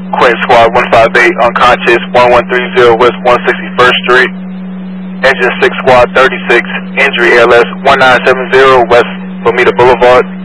Quentin Squad 158, unconscious, 1130 West 161st Street. Engine 6 Squad 36, injury ALS 1970 West Bermuda Boulevard.